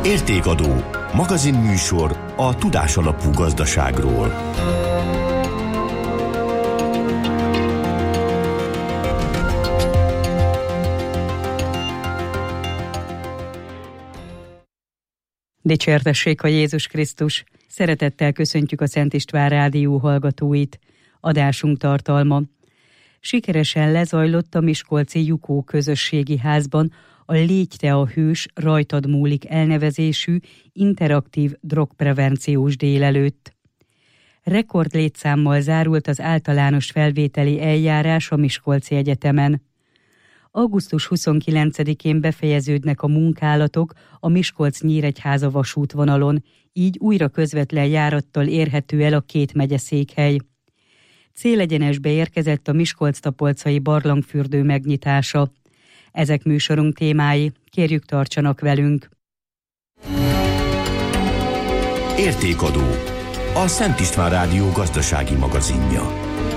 Értékadó, magazinműsor a tudásalapú gazdaságról. Dicsértessék a Jézus Krisztus! Szeretettel köszöntjük a Szent István Rádió hallgatóit. Adásunk tartalma. Sikeresen lezajlott a miskolci Jukó közösségi házban a Légy te a hős, rajtad múlik elnevezésű interaktív drogprevenciós délelőtt. Rekordlétszámmal zárult az általános felvételi eljárás a Miskolci Egyetemen. Augusztus 29-én befejeződnek a munkálatok a Miskolc-Nyíregyháza vasútvonalon, így újra közvetlen járattal érhető el a két megyeszékhely. Célegyenesbe érkezett a Miskolc-Tapolcai barlangfürdő megnyitása. Ezek műsorunk témái, kérjük tartsanak velünk. Értékadó, a Szent István Rádió gazdasági magazinja.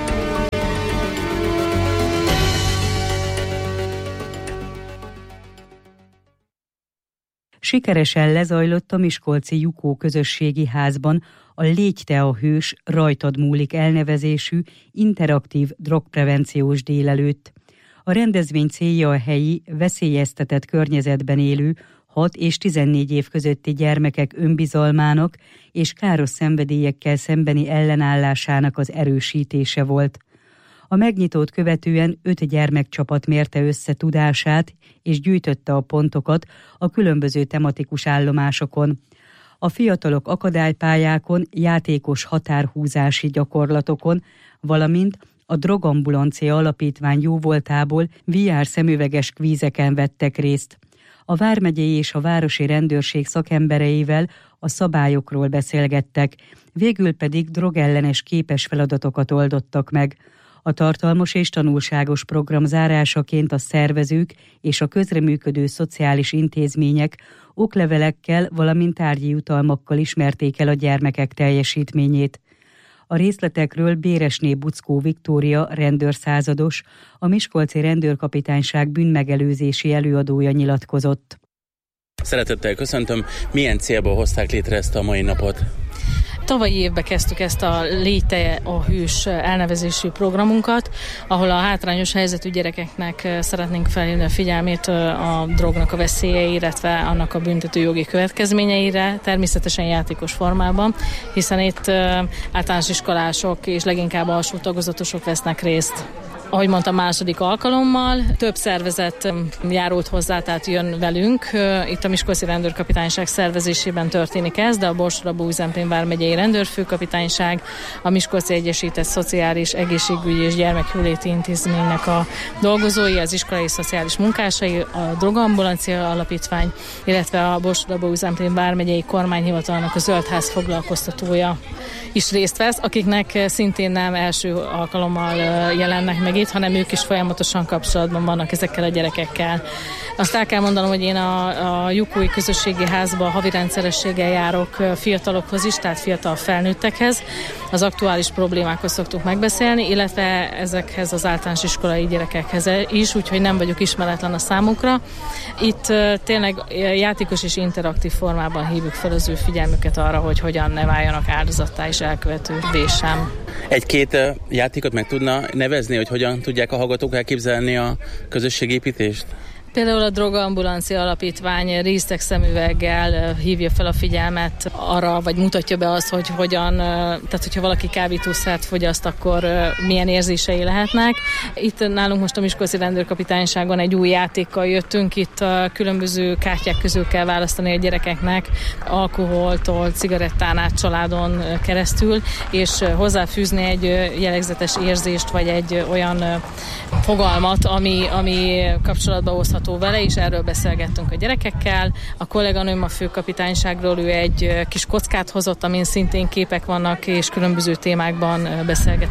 Sikeresen lezajlott a miskolci Jukó közösségi házban a Légy te a hős, rajtad múlik elnevezésű interaktív drogprevenciós délelőtt. A rendezvény célja a helyi, veszélyeztetett környezetben élő 6 és 14 év közötti gyermekek önbizalmának és káros szenvedélyekkel szembeni ellenállásának az erősítése volt. A megnyitót követően 5 gyermekcsapat mérte össze tudását és gyűjtötte a pontokat a különböző tematikus állomásokon. A fiatalok akadálypályákon, játékos határhúzási gyakorlatokon, valamint a Drogambulancia Alapítvány jóvoltából VR szemüveges kvízeken vettek részt. A vármegyei és a városi rendőrség szakembereivel a szabályokról beszélgettek, végül pedig drogellenes képes feladatokat oldottak meg. A tartalmas és tanulságos program zárásaként a szervezők és a közreműködő szociális intézmények oklevelekkel, valamint tárgyi jutalmakkal ismerték el a gyermekek teljesítményét. A részletekről Béresné Buckó Viktória rendőrszázados, a Miskolci Rendőrkapitányság bűnmegelőzési előadója nyilatkozott. Szeretettel köszöntöm, milyen célból hozták létre ezt a mai napot? Tavalyi évben kezdtük ezt a Légy te a hős elnevezésű programunkat, ahol a hátrányos helyzetű gyerekeknek szeretnénk felhívni a figyelmét a drognak a veszélyeire, illetve annak a büntető jogi következményeire, természetesen játékos formában, hiszen itt általános iskolások és leginkább alsó tagozatosok vesznek részt. Ahogy mondtam, második alkalommal több szervezet járult hozzá, tehát jön velünk. Itt a Miskolci Rendőrkapitányság szervezésében történik ez, de a Borsod-Abaúj-Zemplén vármegyei rendőrfőkapitányság, a Miskolci Egyesített Szociális Egészségügyi és Gyermekjóléti Intézménynek a dolgozói, az iskolai szociális munkásai, a Drogambulancia Alapítvány, illetve a Borsod-Abaúj-Zemplén vármegyei kormányhivatalnak a Zöldház foglalkoztatója is részt vesz, akiknek szintén nem első alkalommal jelennek meg itt, hanem ők is folyamatosan kapcsolatban vannak ezekkel a gyerekekkel. Azt el kell mondanom, hogy én a Jukói közösségi házba havi rendszerességgel járok fiatalokhoz is, tehát fiatal felnőttekhez. Az aktuális problémákhoz szoktuk megbeszélni, illetve ezekhez az általános iskolai gyerekekhez is, úgyhogy nem vagyok ismeretlen a számukra. Itt tényleg játékos és interaktív formában hívjuk fel az ő figyelmüket arra, hogy hogyan ne váljanak áldozattá és elkövetővé sem. Egy-két játékot meg tudna nevezni, hogy hogyan tudják a hallgatók elképzelni a közösségépítést? Például a Drogambulancia Alapítvány résztek szemüveggel hívja fel a figyelmet arra, vagy mutatja be azt, hogy hogyan, tehát hogyha valaki kábítószert fogyaszt, akkor milyen érzései lehetnek. Itt nálunk most a Miskolci Rendőrkapitányságon egy új játékkal jöttünk, itt a különböző kártyák közül kell választani a gyerekeknek, alkoholtól, cigarettán át, családon keresztül, és hozzáfűzni egy jellegzetes érzést, vagy egy olyan fogalmat, ami kapcsolatba hozható vele, és erről beszélgettünk a gyerekekkel. A kolléganőm a főkapitányságról, ő egy kis kockát hozott, amin szintén képek vannak, és különböző témákban beszélget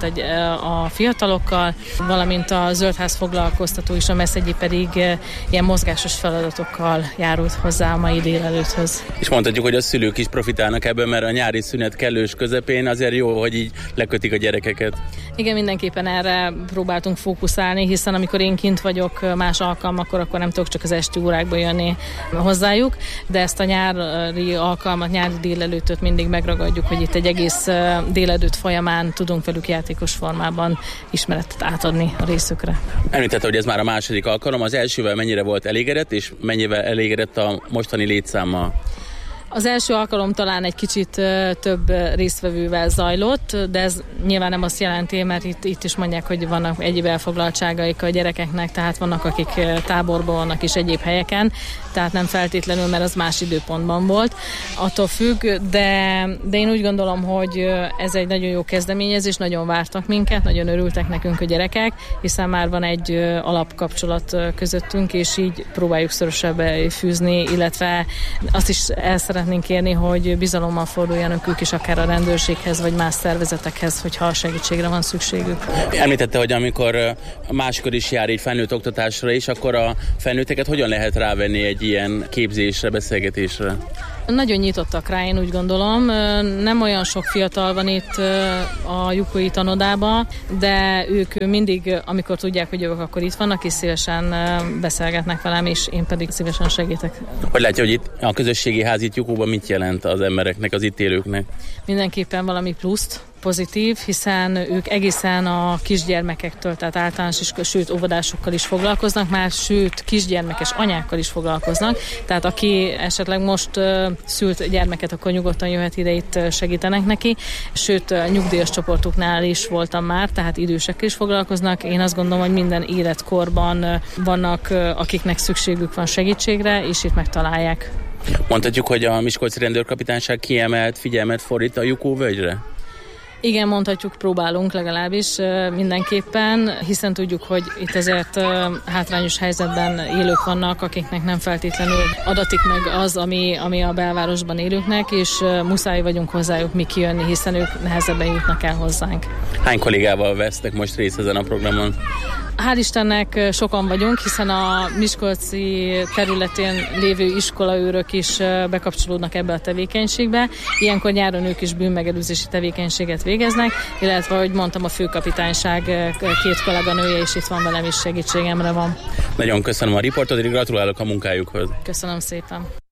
a fiatalokkal, valamint a Zöldház foglalkoztató és a Meszegyi pedig ilyen mozgásos feladatokkal járult hozzá a mai délelőtthöz. És mondhatjuk, hogy a szülők is profitálnak ebből, mert a nyári szünet kellős közepén azért jó, hogy így lekötik a gyerekeket. Igen, mindenképpen erre próbáltunk fókuszálni, hiszen amikor én kint vagyok más alkalmakkor, akkor nem tudok csak az esti órákba jönni hozzájuk, de ezt a nyári alkalmat, nyári délelőttöt mindig megragadjuk, hogy itt egy egész délelőtt folyamán tudunk velük játékos formában ismeretet átadni a részükre. Említette, hogy ez már a második alkalom, az elsővel mennyire volt elégedett, és mennyivel elégedett a mostani létszámmal? Az első alkalom talán egy kicsit több résztvevővel zajlott, de ez nyilván nem azt jelenti, mert itt is mondják, hogy vannak egyéb elfoglaltságaik a gyerekeknek, tehát vannak, akik táborban vannak és egyéb helyeken, tehát nem feltétlenül, mert az más időpontban volt. Attól függ, de én úgy gondolom, hogy ez egy nagyon jó kezdeményezés, nagyon vártak minket, nagyon örültek nekünk a gyerekek, hiszen már van egy alapkapcsolat közöttünk, és így próbáljuk szorosabbra fűzni, illetve azt is el szeretnénk kérni, hogy bizalommal forduljanak ők is akár a rendőrséghez, vagy más szervezetekhez, hogyha segítségre van szükségük. Említette, hogy amikor máskor is jár így felnőtt oktatásra is, akkor a felnőtteket hogyan lehet rávenni egy ilyen képzésre, beszélgetésre? Nagyon nyitottak rá, én úgy gondolom. Nem olyan sok fiatal van itt a Jukói tanodában, de ők mindig, amikor tudják, hogy jövök, akkor itt vannak, és szívesen beszélgetnek velem, és én pedig szívesen segítek. Hogy látja, hogy itt a közösségi ház itt Jukóban mit jelent az embereknek, az itt élőknek? Mindenképpen valami pluszt, pozitív, hiszen ők egészen a kisgyermekektől, tehát általános iskola, sőt óvodásokkal is foglalkoznak, már sőt kisgyermekes anyákkal is foglalkoznak, tehát aki esetleg most szült gyermeket, akkor nyugodtan jöhet ide, itt segítenek neki, sőt nyugdíjas csoportuknál is voltam már, tehát idősekkel is foglalkoznak. Én azt gondolom, hogy minden életkorban vannak, akiknek szükségük van segítségre, és itt megtalálják. Mondhatjuk, hogy a Miskolci Rendőrkapitányság kiemelt figyelmet fordít a Jukó völgyre? Igen, mondhatjuk, próbálunk legalábbis mindenképpen, hiszen tudjuk, hogy itt azért hátrányos helyzetben élők vannak, akiknek nem feltétlenül adatik meg az, ami a belvárosban élőknek, és muszáj vagyunk hozzájuk mi kijönni, hiszen ők nehezebben jutnak el hozzánk. Hány kollégával vesznek most részt ezen a programon? Hál' Istennek sokan vagyunk, hiszen a miskolci területén lévő iskolaőrök is bekapcsolódnak ebbe a tevékenységbe. Ilyenkor nyáron ők is bűnmegelőzési tevékenységet végeznek, illetve, ahogy mondtam, a főkapitányság 2 kolléganője is itt van velem, is segítségemre van. Nagyon köszönöm a riportot, és gratulálok a munkájukhoz. Köszönöm szépen.